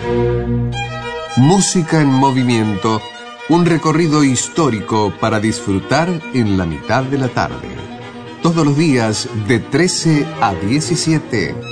Música en movimiento, un recorrido histórico para disfrutar en la mitad de la tarde. Todos los días de 13 a 17.